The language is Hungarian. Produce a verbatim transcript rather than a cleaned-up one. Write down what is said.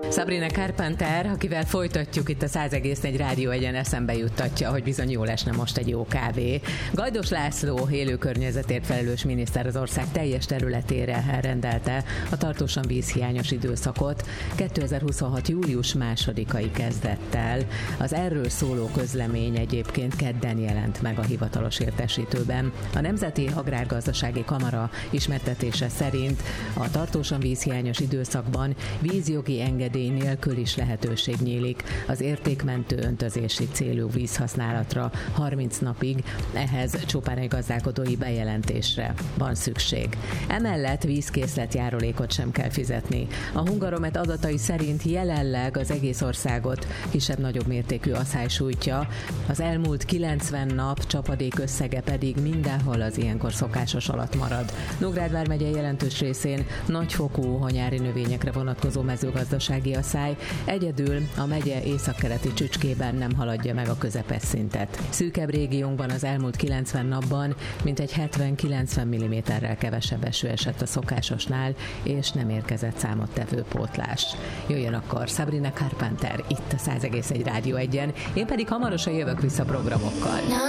Sabrina Carpenter, akivel folytatjuk itt a száz egész négy Rádió Egyen, eszembe juttatja, hogy bizony jól esne most egy jó kávé. Gajdos László, élő környezetért felelős miniszter az ország teljes területére elrendelte a tartósan vízhiányos időszakot kétezer-huszonhat. július másodikai kezdettel. Az erről szóló közlemény egyébként kedden jelent meg a hivatalos értesítőben. A Nemzeti Agrárgazdasági Kamara ismertetése szerint a tartósan vízhiányos időszakban vízjogi engedély nélkül is lehetőség nyílik az értékmentő öntözési célú vízhasználatra harminc napig, ehhez csupán egy gazdálkodói bejelentésre van szükség. Emellett vízkészletjárulékot sem kell fizetni. A Hungaromet adatai szerint jelenleg az egész országot kisebb-nagyobb mértékű aszály sújtja, az elmúlt kilencven nap csapadék összege pedig mindenhol az ilyenkor szokásos alatt marad. Nógrád vármegye jelentős részén nagyfokú nyári növényekre vonatkozó mezőgazdasági aszály, egyedül a megye északkeleti csücskében nem haladja meg a közepes szintet. Szűkebb régiónkban az elmúlt kilencven napban mintegy hetven-kilencven milliméterrel kevesebb eső esett a szokásosnál, és nem érkezett számottevő pótlás. Jöjjön akkor Sabrina Carpenter itt a száz egész egy Rádió Egyen, én pedig hamarosan jövök vissza programokkal.